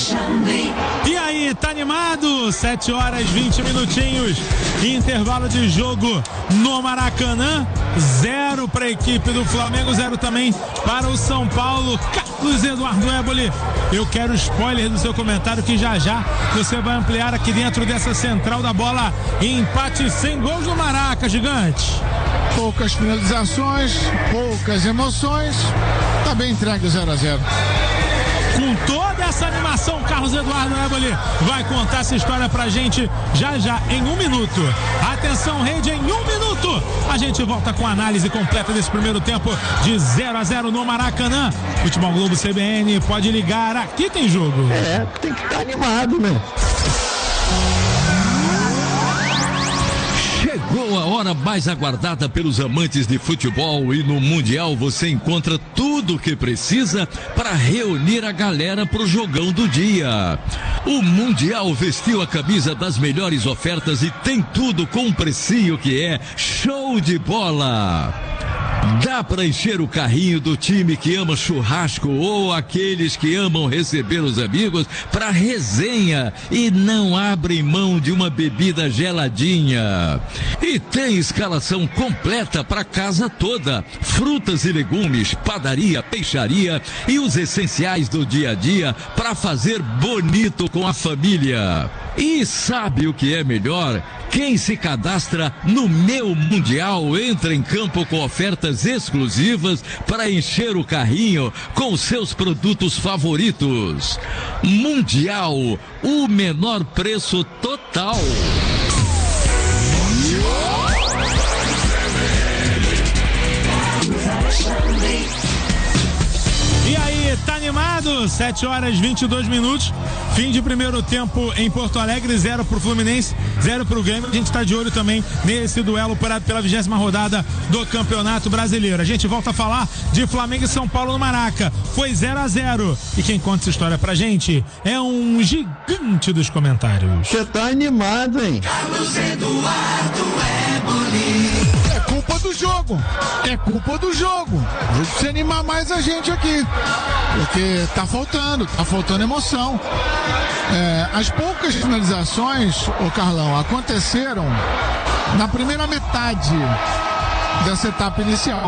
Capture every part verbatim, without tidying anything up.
E aí, tá animado? sete horas e vinte minutinhos. Intervalo de jogo no Maracanã. Zero para a equipe do Flamengo, zero também para o São Paulo. Carlos Eduardo Éboli, eu quero spoiler do seu comentário que já já você vai ampliar aqui dentro dessa central da bola. Empate sem gols no Maraca, gigante. Poucas finalizações, poucas emoções. Tá bem entregue o zero a zero. Com toda essa animação, Carlos Eduardo Éboli vai contar essa história pra gente já já em um minuto. Atenção, rede, em um minuto a gente volta com a análise completa desse primeiro tempo de zero a zero no Maracanã. Futebol Globo C B N, pode ligar, aqui tem jogo. É, tem que estar animado, né? Chegou a hora mais aguardada pelos amantes de futebol e no Mundial você encontra tudo o que precisa para reunir a galera pro jogão do dia. O Mundial vestiu a camisa das melhores ofertas e tem tudo com um precinho que é show de bola. Dá para encher o carrinho do time que ama churrasco ou aqueles que amam receber os amigos para resenha e não abrem mão de uma bebida geladinha. E tem escalação completa para casa toda: frutas e legumes, padaria, peixaria e os essenciais do dia a dia para fazer bonito com a família. E sabe o que é melhor? Quem se cadastra no Meu Mundial entra em campo com ofertas exclusivas para encher o carrinho com seus produtos favoritos. Mundial, o menor preço total. E aí, tá animado? sete horas e vinte e dois minutos. Fim de primeiro tempo em Porto Alegre, zero pro Fluminense, zero pro Grêmio. A gente tá de olho também nesse duelo operado pela vigésima rodada do Campeonato Brasileiro. A gente volta a falar de Flamengo e São Paulo no Maraca. Foi zero a zero. E quem conta essa história pra gente é um gigante dos comentários. Você tá animado, hein? Carlos Eduardo Éboli. É culpa do jogo. É culpa do jogo. A gente precisa animar mais a gente aqui. Porque tá faltando, tá faltando emoção. É, as poucas finalizações, ô Carlão, aconteceram na primeira metade dessa etapa inicial.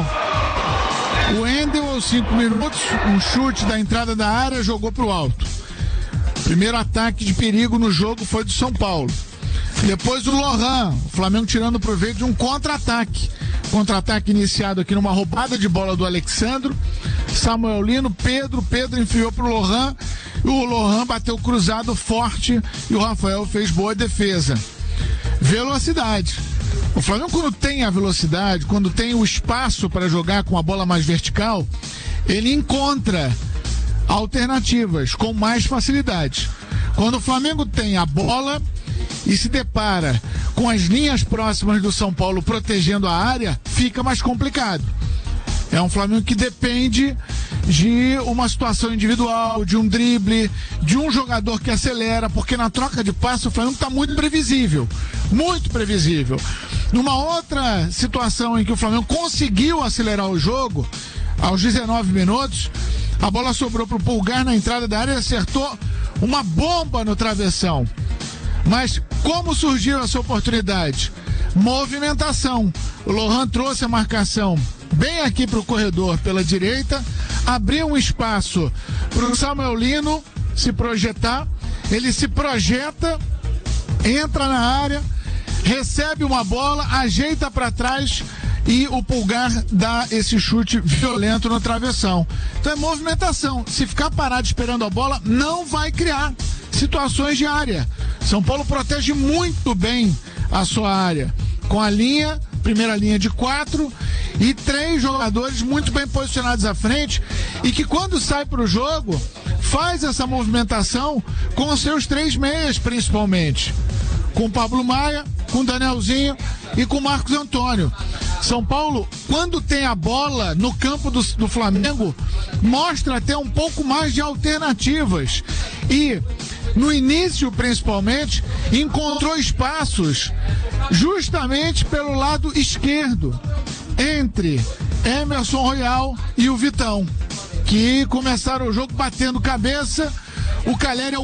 O Wendel, aos cinco minutos, um chute da entrada da área, jogou pro alto. Primeiro ataque de perigo no jogo foi do São Paulo. Depois o Lohan, o Flamengo tirando proveito de um contra-ataque. Contra-ataque iniciado aqui numa roubada de bola do Alexandro. Samuel Lino, Pedro, Pedro enfiou pro Lohan. E o Lohan bateu cruzado forte e o Rafael fez boa defesa. Velocidade. O Flamengo, quando tem a velocidade, quando tem o espaço para jogar com a bola mais vertical, ele encontra alternativas com mais facilidade. Quando o Flamengo tem a bola e se depara com as linhas próximas do São Paulo protegendo a área, fica mais complicado. É um Flamengo que depende de uma situação individual, de um drible, de um jogador que acelera, porque na troca de passe o Flamengo está muito previsível, muito previsível. Numa outra situação em que o Flamengo conseguiu acelerar o jogo, aos dezenove minutos, a bola sobrou para o Pulgar na entrada da área e acertou uma bomba no travessão. Mas como surgiu essa oportunidade? Movimentação. O Lohan trouxe a marcação bem aqui para o corredor pela direita, abriu um espaço para o Samuel Lino se projetar. Ele se projeta, entra na área, recebe uma bola, ajeita para trás e o Pulgar dá esse chute violento no travessão. Então é movimentação. Se ficar parado esperando a bola, não vai criar situações de área. São Paulo protege muito bem a sua área, com a linha, primeira linha de quatro e três jogadores muito bem posicionados à frente e que quando sai para o jogo faz essa movimentação com os seus três meias principalmente, com o Pablo Maia, com o Danielzinho e com o Marcos Antônio. São Paulo, quando tem a bola no campo do, do Flamengo, mostra até um pouco mais de alternativas e no início principalmente encontrou espaços justamente pelo lado esquerdo entre Emerson Royal e o Vitão, que começaram o jogo batendo cabeça. O Calheri é o